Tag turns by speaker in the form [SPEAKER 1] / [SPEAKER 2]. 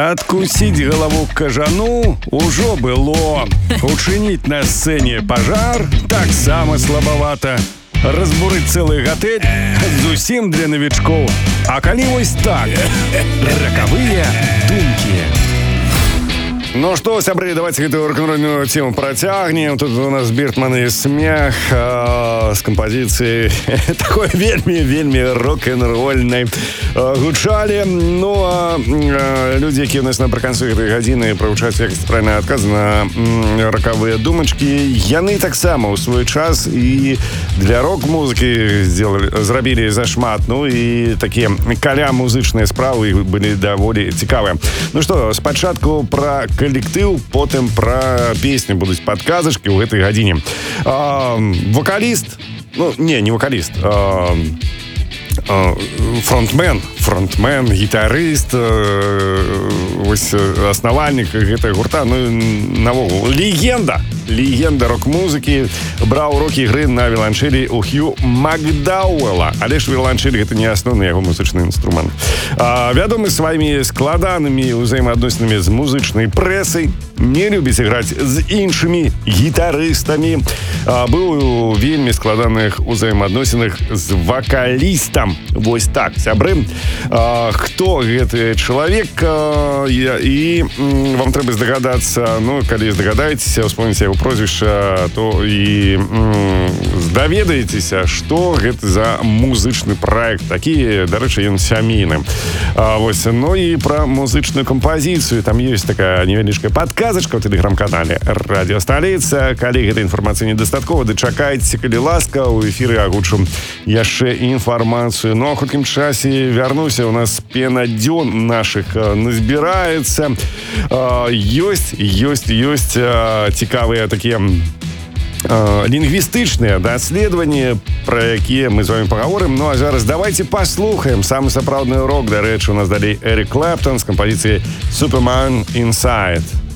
[SPEAKER 1] Адкусіць галаву кажану ўжо было. Учыніць на сцэне пажар таксама слабавата. Разбурыць цэлы гатэль зусім для навічкоў. А калі вось так, ракавыя думкі. Ну что, сябры, давайте эту рок-н-ролльную тему протягнем. Тут у нас Биртман и смех с композицией такой вельми рок-н-ролльной гучали. Ну, а люди, які у нас напрыканцы гэтай гадзіны правучаць якасць правільнага адказу на ракавыя думачкі, яны таксама ў свой час і для рок-музыкі зрабілі зашмат. Ну і такія каля музычныя справы былі даволі цікавыя. Ну што, спачатку пра калектыў, потым пра песні будуць падказачкі ў гэтай гадзіне. Вакаліст, ну, не вакаліст, фронтмен, гітарыст, вось аснавальнік гэтай гурта, ну, навогул, легенда рок-музыкі, браў урокі ігры на віоланчэлі у Хью Макдауэлла. Але ж віоланчэль — гэта не асноўны яго музычны інструмент. Вядомы сваімі складанымі ўзаемаадносінамі з музычнай прэсай, не любіць іграць з іншымі гітарыстамі. Быў у вельмі складаных узаемаадносінах з вакалістам. Вось так, сябры. Хто гэты чалавек? І вам трэба здагадацца, ну, калі здагадаецеся, успомніце яго прозвішча, то і даведаецеся, што гэта за музычны праект. Такі, дарэчы, ён сямейны. Вось, ну і пра музычную кампазіцыю. Там ёсць такая невялічкая падказачка ў тэлеграм-канале Радіо Сталіца. Калі гэтай інфармацыі недастаткова, дачакайце, калі ласка, у эфіры агучу яшчэ інфармацыю. Ну, а хуткім часе вярнуся, у нас пенадзён нашых назбіраецца. Ёсць цікавыя такія лінгвістычныя даследаванні, пра якія мы з вами пагаворым. Ну, а зараз давайте паслухаем самы сапраўдны рок. Дарэчы, у нас далей Эрик Клэптон з кампазіцыяй «Superman Inside».